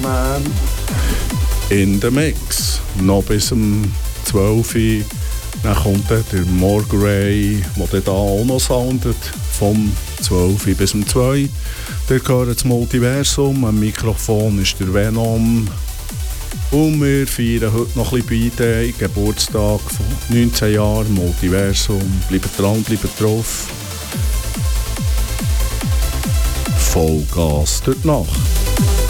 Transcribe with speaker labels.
Speaker 1: Man in the Mix. Noch bis um 12 Uhr. Dann kommt der Morgray, der da auch noch soundet. Vom 12 Uhr bis um 2 Uhr. Der gehört das Multiversum. Am Mikrofon ist der Venom. Und wir feiern heute noch ein bisschen B-Day, Geburtstag von 19 Jahren, Multiversum. Bleibt dran, bleibt drauf. Vollgas durch die Nacht.